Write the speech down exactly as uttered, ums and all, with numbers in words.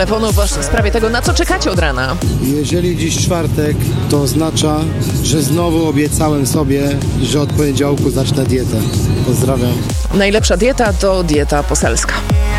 Telefonu w sprawie tego, na co czekacie od rana. Jeżeli dziś czwartek, to oznacza, że znowu obiecałem sobie, że od poniedziałku zacznę dietę. Pozdrawiam. Najlepsza dieta to dieta poselska.